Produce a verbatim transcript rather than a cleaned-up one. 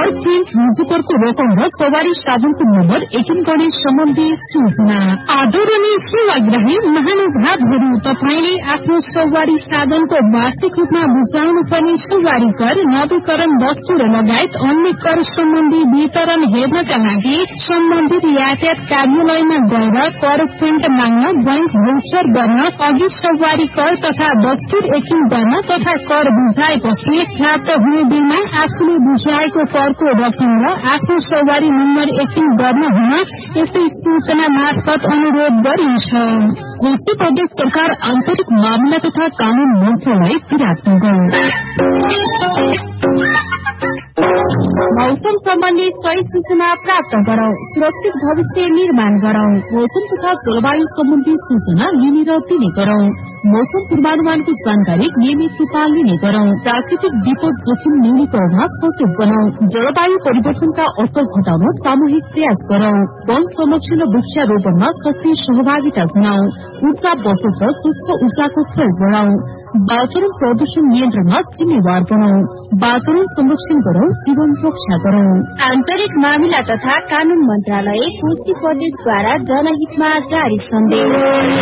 Print मुजुकरको रकम र सवारी साधनको नम्बर एकिन गर्ने सम्बन्धी सूचना। आदरणीय सेवाग्राही महानुभावहरू, तपाईले आफ्नो सवारी साधनको वार्षिक रूपमा बुझाउनु पर्ने सवारी कर, नवीकरण वस्तु र लगायत अन्य कर सम्बन्धी वितरण हेर्नका लागि सम्बन्धित यातायात कार्यालयमा गएर कर प्रिन्ट माग्न, बैंक भौचर गर्न, अघि सवारी कर तथा दस्तुर एकिन गर्न तथा कर बुझाएपछि प्राप्त हुने बिलमा आफूले बुझाएको करको रकम र आफ्नो सवारी नम्बर एकिन गर्न हुन यस्तै सूचना मार्फत अनुरोध गरिन्छ। कोशी प्रदेश सरकार आन्तरिक मामला तथा कानून मन्त्रालय विराटनगर। मौसम सम्बन्धी सही सूचना प्राप्त गरौं, सुरक्षित भविष्य निर्माण गरौं। मौसम तथा जलवायु सम्बन्धी सूचना लिने र दिने गरौं। मौसम पूर्वानुमानको जानकारी नियमित रूपमा लिने गरौं। प्राकृतिक विपद जोखिम न्यूनीकरणमा सचेत बनाऊ। जलवायु परिवर्तनका असर घटाउन सामूहिक प्रयास गरौं। वन संरक्षण र वृक्षारोपणमा सक्रिय सहभागिता जनाऊ। ऊर्जा बचत र स्वच्छ ऊर्जाको प्रयोग बढ़ाऊ। वातावरण प्रदूषण नियन्त्रणमा जिम्मेवार बनाऊ। वातावरण संरक्षण गरौं, जीवन रक्षा गरौं। आन्तरिक मामिला तथा कानून मन्त्रालय कोशी प्रदेशद्वारा जनहितमा जारी सन्देश।